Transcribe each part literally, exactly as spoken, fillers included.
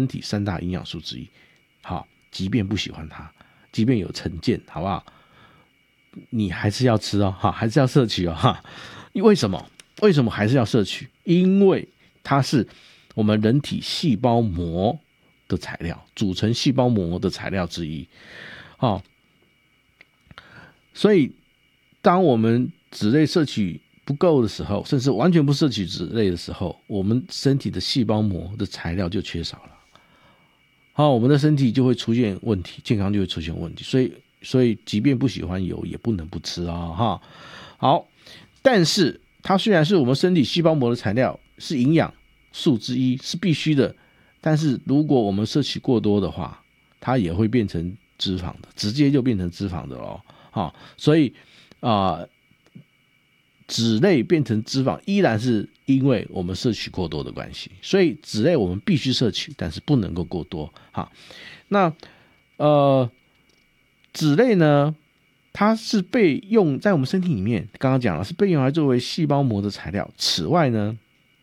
体三大营养素之一。好，即便不喜欢它，即便有成见，好不好？你还是要吃哦，哈，还是要摄取哦，哈。为什么？为什么还是要摄取？因为它是我们人体细胞膜的材料，组成细胞膜的材料之一。好，所以当我们脂类摄取不够的时候，甚至完全不摄取脂类的时候，我们身体的细胞膜的材料就缺少了。好，我们的身体就会出现问题，健康就会出现问题。所以，所以即便不喜欢油，也不能不吃啊、哦！哈，好，但是它虽然是我们身体细胞膜的材料，是营养素之一，是必须的。但是如果我们摄取过多的话，它也会变成脂肪的，直接就变成脂肪的咯。好，所以啊、呃，脂类变成脂肪，依然是因为我们摄取过多的关系。所以脂类我们必须摄取，但是不能够过多。好，那呃，脂类呢，它是被用在我们身体里面，刚刚讲了是被用来作为细胞膜的材料。此外呢，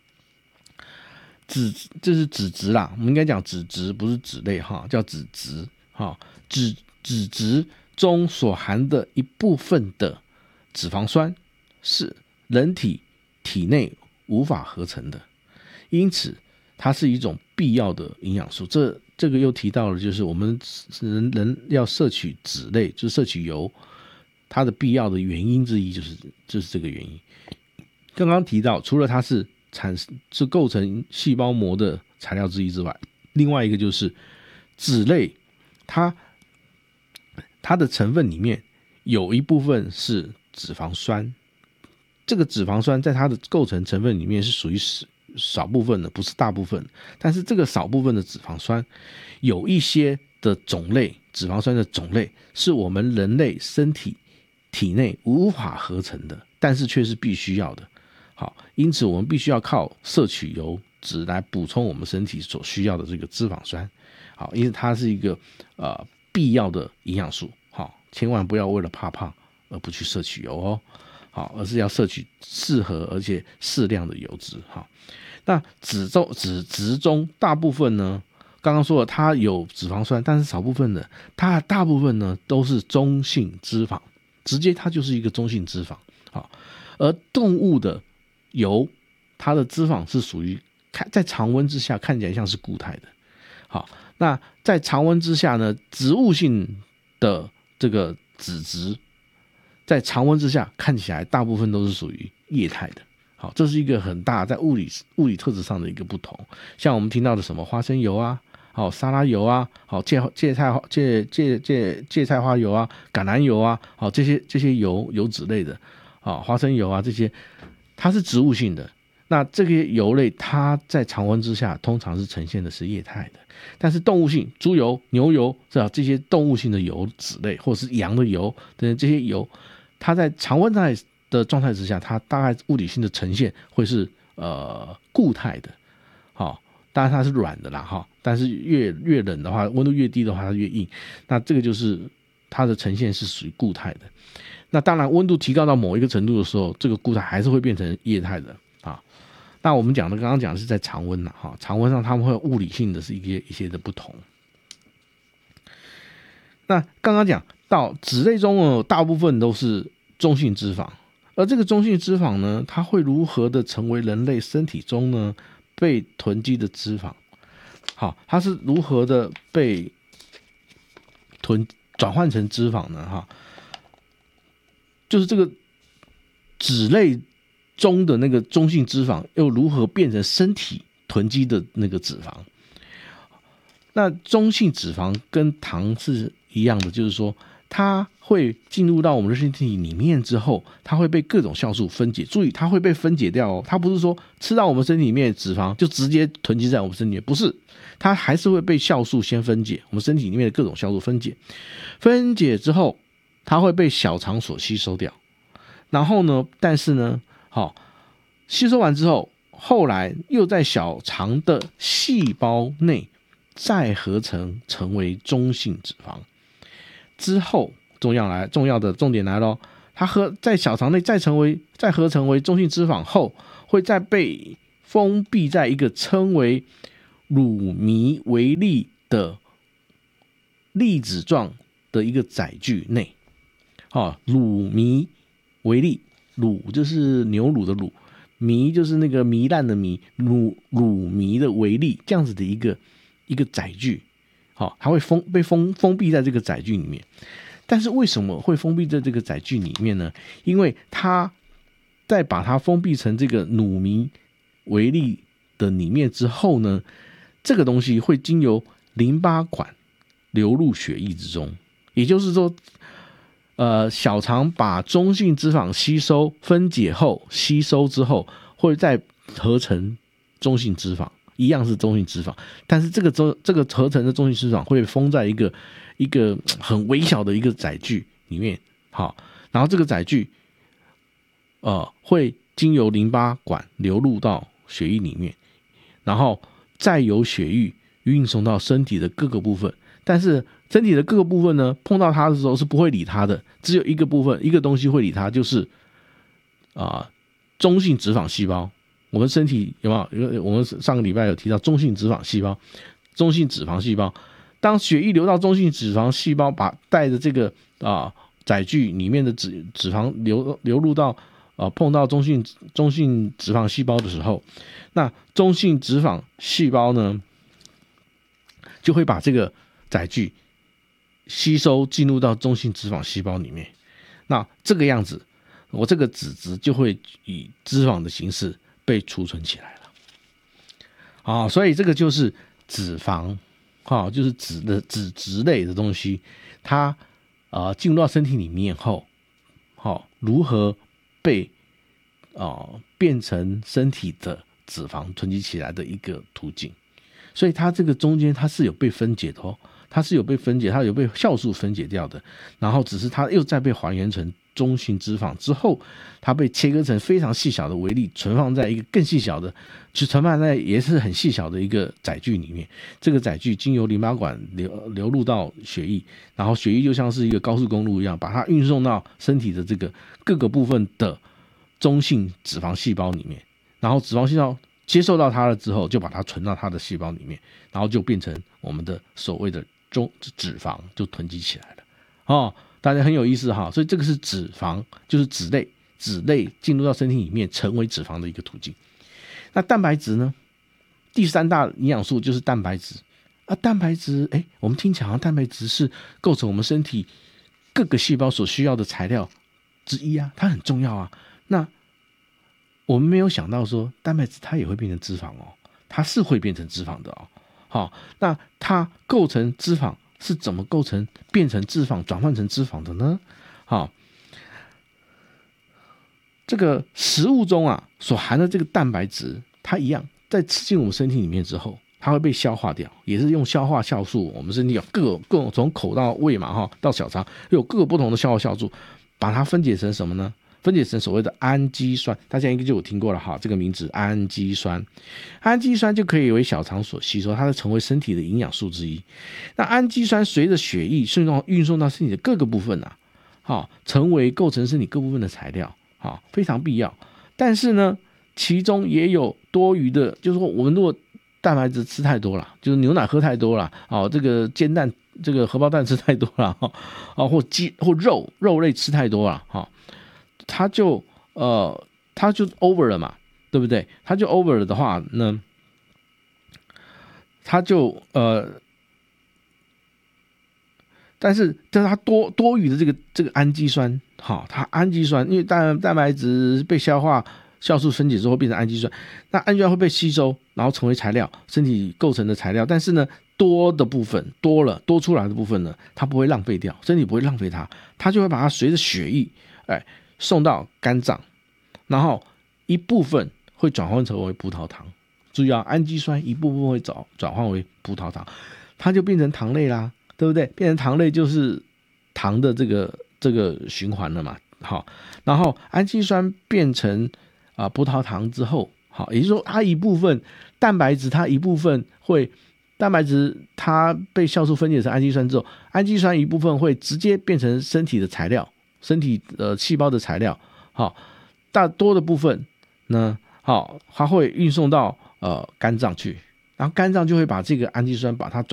脂这是脂质啦，我们应该讲脂质，不是脂类哈，叫脂质哈。脂脂质中所含的一部分的脂肪酸是人体体内无法合成的，因此它是一种必要的营养素。这这个又提到了，就是我们人人要摄取脂类，就是摄取油，它的必要的原因之一就是就是这个原因。刚刚提到，除了它是产是构成细胞膜的材料之一之外，另外一个就是脂类，它它的成分里面有一部分是脂肪酸。这个脂肪酸在它的构成成分里面是属于少部分的，不是大部分。但是这个少部分的脂肪酸，有一些的种类，脂肪酸的种类是我们人类身体体内无法合成的，但是却是必须要的。好，因此我们必须要靠摄取油脂来补充我们身体所需要的这个脂肪酸。好，因为它是一个呃必要的营养素。好，千万不要为了怕胖而不去摄取油哦。好，而是要摄取适合而且适量的油脂。好，那脂中脂质中大部分呢，刚刚说了它有脂肪酸，但是少部分的，它大部分呢都是中性脂肪，直接它就是一个中性脂肪。好，而动物的油，它的脂肪是属于在常温之下看起来像是固态的。好，那在常温之下呢，植物性的这个脂质，在常温之下看起来大部分都是属于液态的。好，这是一个很大在物理物理特质上的一个不同。像我们听到的什么花生油啊，好沙拉油啊，好芥芥菜芥芥芥芥菜花油啊，橄榄油啊，好这些这些油油脂类的，好花生油啊这些，它是植物性的。那这些油类它在常温之下通常是呈现的是液态的，但是动物性，猪油、牛油这些动物性的油脂类，或者是羊的油等这些油，它在常温的状态之下，它大概物理性的呈现会是呃固态的。好，当然它是软的啦哈，但是越越冷的话，温度越低的话它越硬，那这个就是它的呈现是属于固态的。那当然温度提高到某一个程度的时候，这个固态还是会变成液态的啊。那我们讲的刚刚讲的是在常温啦哈，常温上它们会有物理性的是一些一些的不同。那刚刚讲到脂类中呢，大部分都是中性脂肪，而这个中性脂肪呢，它会如何的成为人类身体中呢被囤积的脂肪？好，它是如何的被囤转换成脂肪呢？哈，就是这个脂类中的那个中性脂肪又如何变成身体囤积的那个脂肪？那中性脂肪跟糖是一样的，就是说它会进入到我们的身体里面之后，它会被各种酵素分解。注意，它会被分解掉哦，它不是说吃到我们身体里面的脂肪就直接囤积在我们身体里面，不是，它还是会被酵素先分解，我们身体里面的各种酵素分解。分解之后，它会被小肠所吸收掉。然后呢，但是呢，好，吸收完之后，后来又在小肠的细胞内再合成成为中性脂肪。之后重要来重要的重点来咯，它合在小肠内再成为再合成为中性脂肪后，会再被封闭在一个称为乳糜为粒的粒子状的一个载具内。好，乳糜为粒，乳就是牛乳的乳，糜就是那个糜烂的糜，乳乳糜的为粒，这样子的一个一个载具。好，它会封被封封闭在这个载具里面。但是为什么会封闭在这个载具里面呢？因为它在把它封闭成这个乳糜为粒的里面之后呢，这个东西会经由淋巴管流入血液之中。也就是说，呃，小肠把中性脂肪吸收分解后，吸收之后会再合成中性脂肪，一样是中性脂肪，但是这个这个合成的中性脂肪会封在一个一个很微小的一个载具里面。好，然后这个载具呃会经由淋巴管流入到血液里面，然后再由血液运送到身体的各个部分。但是身体的各个部分呢，碰到它的时候是不会理它的，只有一个部分一个东西会理它，就是啊、呃、中性脂肪细胞。我们身体有没有？我们上个礼拜有提到中性脂肪细胞，中性脂肪细胞。当血液流到中性脂肪细胞，把带着这个啊、呃、载具里面的脂脂肪流流入到啊、呃、碰到中性中性脂肪细胞的时候，那中性脂肪细胞呢就会把这个载具吸收进入到中性脂肪细胞里面。那这个样子，我这个脂质就会以脂肪的形式被储存起来了。啊，所以这个就是脂肪，啊，就是脂的脂质类的东西，它啊进入到身体里面后，好、啊、如何被啊变成身体的脂肪囤积起来的一个途径。所以它这个中间它是有被分解的哦，它是有被分解，它有被酵素分解掉的，然后只是它又再被还原成中性脂肪之后，它被切割成非常细小的微粒，存放在一个更细小的，就存放在也是很细小的一个载具里面。这个载具经由淋巴管流流入到血液，然后血液就像是一个高速公路一样，把它运送到身体的这个各个部分的中性脂肪细胞里面，然后脂肪细胞接受到它了之后，就把它存到它的细胞里面，然后就变成我们的所谓的中脂肪，就囤积起来了。哦，大家很有意思哈，所以这个是脂肪，就是脂类，脂类进入到身体里面成为脂肪的一个途径。那蛋白质呢？第三大营养素就是蛋白质啊。蛋白质，哎，我们听起来好像蛋白质是构成我们身体各个细胞所需要的材料之一啊，它很重要啊。那我们没有想到说，蛋白质它也会变成脂肪哦，它是会变成脂肪的哦。好，那它构成脂肪是怎么构成变成脂肪转换成脂肪的呢？好，这个食物中啊所含的这个蛋白质，它一样在吃进我们身体里面之后，它会被消化掉，也是用消化酵素。我们身体有各种各种从口到胃嘛哈，到小肠有各个不同的消化酵素，把它分解成什么呢？分解成所谓的氨基酸，大家应该就有听过了哈，这个名字氨基酸。氨基酸就可以为小肠所吸收，它会成为身体的营养素之一。那氨基酸随着血液顺送运送到身体的各个部分啊，好，成为构成身体各部分的材料，好，非常必要。但是呢，其中也有多余的，就是说我们如果蛋白质吃太多了，就是牛奶喝太多了，哦，这个煎蛋、这个荷包蛋吃太多了，哦，或鸡或肉肉类吃太多了，哈。它就呃，它就 over 了嘛，对不对？它就 over 了的话呢，它就呃，但是但是它多多余的这个这个氨基酸，好，它氨基酸因为蛋蛋白质被消化酵素分解之后变成氨基酸，那氨基酸会被吸收，然后成为材料，身体构成的材料。但是呢，多的部分多了多出来的部分呢，它不会浪费掉，身体不会浪费它，它就会把它随着血液，哎。送到肝脏，然后一部分会转换成为葡萄糖。注意啊，氨基酸一部分会转转换为葡萄糖，它就变成糖类啦，对不对？变成糖类就是糖的这个这个循环了嘛。好，然后氨基酸变成啊、呃、葡萄糖之后，好，也就是说它一部分蛋白质，它一部分会蛋白质它被酵素分解成氨基酸之后，氨基酸一部分会直接变成身体的材料。身体呃细胞的材料，好，大多的部分呢，好，它会运送到呃肝脏去， 然后肝脏就会把这个氨基酸把它转